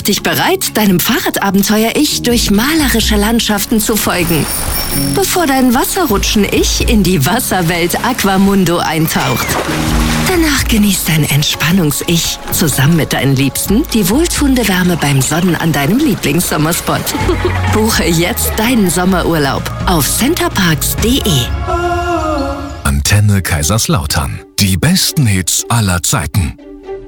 dich bereit, deinem Fahrradabenteuer-Ich durch malerische Landschaften zu folgen, bevor dein Wasserrutschen-Ich in die Wasserwelt Aquamundo eintaucht. Danach genießt dein Entspannungs-Ich zusammen mit deinen Liebsten die wohltuende Wärme beim Sonnen an deinem Lieblingssommerspot. Buche jetzt deinen Sommerurlaub auf centerparks.de. Antenne Kaiserslautern. Die besten Hits aller Zeiten.